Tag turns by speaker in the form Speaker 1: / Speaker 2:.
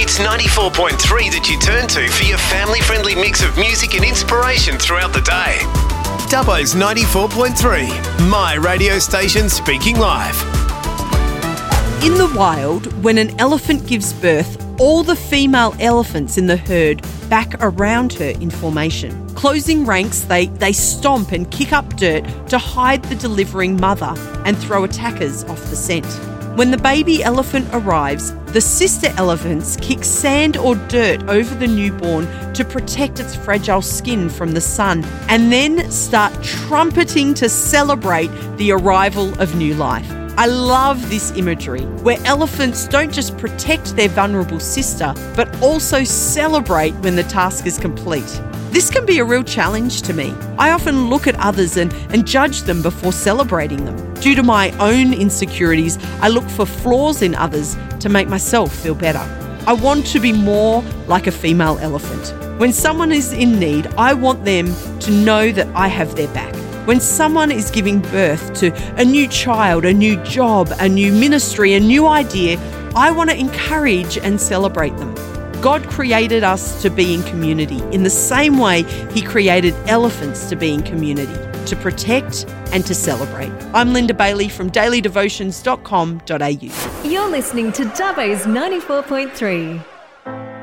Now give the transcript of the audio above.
Speaker 1: It's 94.3 that you turn to for your family-friendly mix of music and inspiration throughout the day. Dubbo's 94.3, my radio station speaking live.
Speaker 2: In the wild, when an elephant gives birth, all the female elephants in the herd back around her in formation. Closing ranks, they stomp and kick up dirt to hide the delivering mother and throw attackers off the scent. When the baby elephant arrives, the sister elephants kick sand or dirt over the newborn to protect its fragile skin from the sun, and then start trumpeting to celebrate the arrival of new life. I love this imagery, where elephants don't just protect their vulnerable sister, but also celebrate when the task is complete. This can be a real challenge to me. I often look at others and judge them before celebrating them. Due to my own insecurities, I look for flaws in others to make myself feel better. I want to be more like a female elephant. When someone is in need, I want them to know that I have their back. When someone is giving birth to a new child, a new job, a new ministry, a new idea, I want to encourage and celebrate them. God created us to be in community in the same way He created elephants to be in community, to protect and to celebrate. I'm Linda Bailey from dailydevotions.com.au.
Speaker 3: You're listening to Dubbo's 94.3.